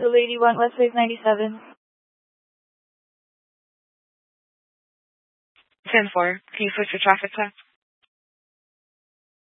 The lady want West Wave 97. 10-4. Can you switch your traffic time?